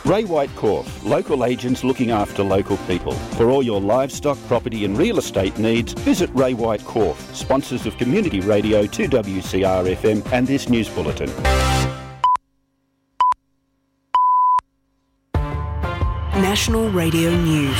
Ray White Corf, local agents looking after local people. For all your livestock, property and real estate needs, visit Ray White Corf, sponsors of Community Radio 2WCR FM and this news bulletin. National Radio News.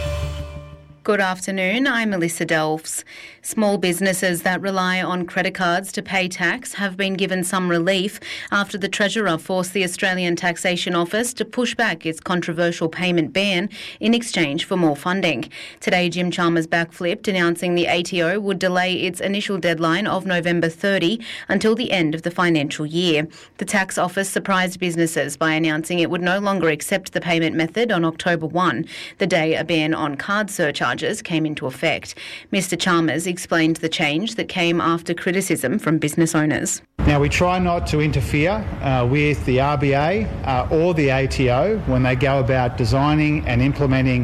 Good afternoon, I'm Melissa Delves. Small businesses that rely on credit cards to pay tax have been given some relief after the Treasurer forced the Australian Taxation Office to push back its controversial payment ban in exchange for more funding. Today, Jim Chalmers backflipped, announcing the ATO would delay its initial deadline of November 30 until the end of the financial year. The tax office surprised businesses by announcing it would no longer accept the payment method on October 1, the day a ban on card surcharges came into effect. Mr Chalmers explained the change that came after criticism from business owners. Now, we try not to interfere with the RBA or the ATO when they go about designing and implementing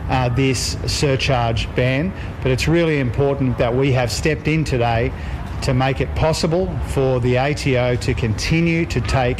this surcharge ban, but it's really important that we have stepped in today to make it possible for the ATO to continue to take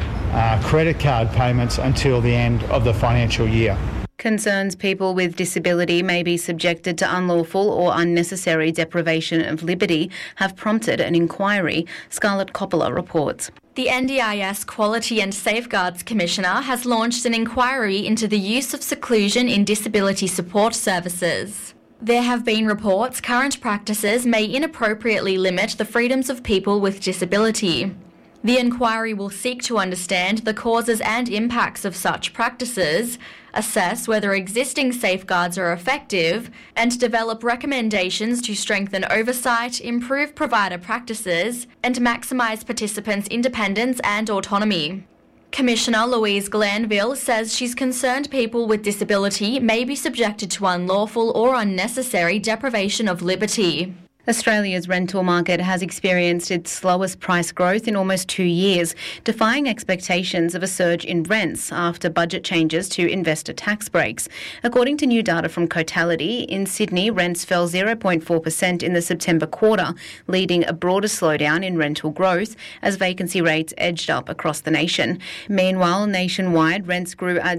credit card payments until the end of the financial year. Concerns people with disability may be subjected to unlawful or unnecessary deprivation of liberty have prompted an inquiry. Scarlett Coppola reports. The NDIS Quality and Safeguards Commissioner has launched an inquiry into the use of seclusion in disability support services. There have been reports current practices may inappropriately limit the freedoms of people with disability. The inquiry will seek to understand the causes and impacts of such practices, assess whether existing safeguards are effective, and develop recommendations to strengthen oversight, improve provider practices, and maximise participants' independence and autonomy. Commissioner Louise Glanville says she's concerned people with disability may be subjected to unlawful or unnecessary deprivation of liberty. Australia's rental market has experienced its slowest price growth in almost 2 years, defying expectations of a surge in rents after budget changes to investor tax breaks. According to new data from Cotality, in Sydney, rents fell 0.4% in the September quarter, leading a broader slowdown in rental growth as vacancy rates edged up across the nation. Meanwhile, nationwide, rents grew at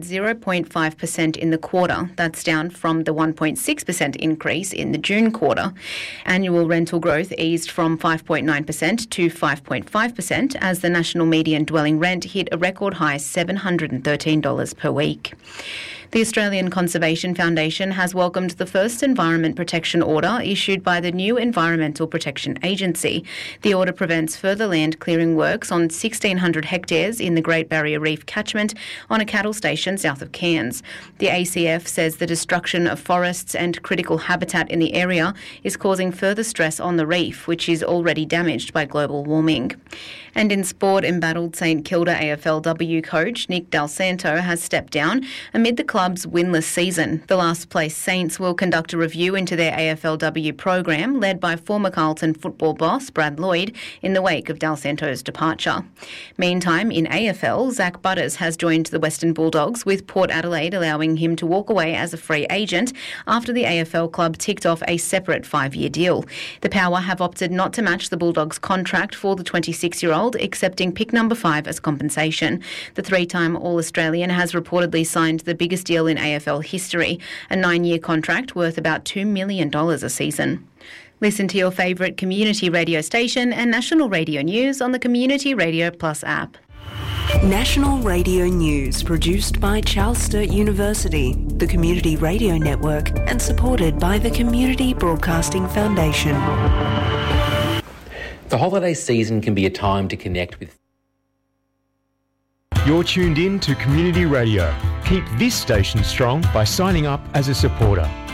0.5% in the quarter. That's down from the 1.6% increase in the June quarter. Annual rental growth eased from 5.9% to 5.5% as the national median dwelling rent hit a record high $713 per week. The Australian Conservation Foundation has welcomed the first Environment Protection Order issued by the new Environmental Protection Agency. The order prevents further land clearing works on 1,600 hectares in the Great Barrier Reef catchment on a cattle station south of Cairns. The ACF says the destruction of forests and critical habitat in the area is causing further stress on the reef, which is already damaged by global warming. And in sport, embattled St Kilda AFLW coach Nick Dal Santo has stepped down amid the club's winless season. The last-place Saints will conduct a review into their AFLW program, led by former Carlton football boss Brad Lloyd, in the wake of Dal Santo's departure. Meantime, in AFL, Zach Butters has joined the Western Bulldogs, with Port Adelaide allowing him to walk away as a free agent after the AFL club ticked off a separate 5-year deal. The Power have opted not to match the Bulldogs' contract for the 26-year-old, accepting pick number 5 as compensation. The 3-time All-Australian has reportedly signed the biggest deal in AFL history, a 9-year contract worth about $2 million a season. Listen to your favourite community radio station and national radio news on the Community Radio Plus app. National Radio News, produced by Charles Sturt University, the Community Radio Network, and supported by the Community Broadcasting Foundation. The holiday season can be a time to connect with. You're tuned in to Community Radio. Keep this station strong by signing up as a supporter.